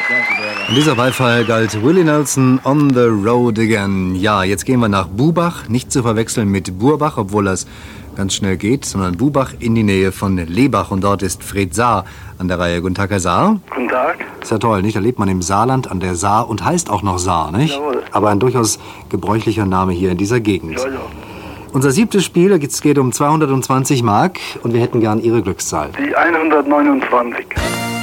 Und dieser Beifall galt Willie Nelson, On the Road Again. Ja, jetzt gehen wir nach Burbach, nicht zu verwechseln mit Burbach, obwohl das ganz schnell geht, sondern Burbach in die Nähe von Lebach. Und dort ist Fred Saar an der Reihe. Guten Tag, Herr Saar. Guten Tag. Ist ja toll, nicht? Da lebt man im Saarland an der Saar und heißt auch noch Saar, nicht? Jawohl. Aber ein durchaus gebräuchlicher Name hier in dieser Gegend. Ja. Unser 7. Spiel, es geht um 220 Mark und wir hätten gern Ihre Glückszahl. Die 129.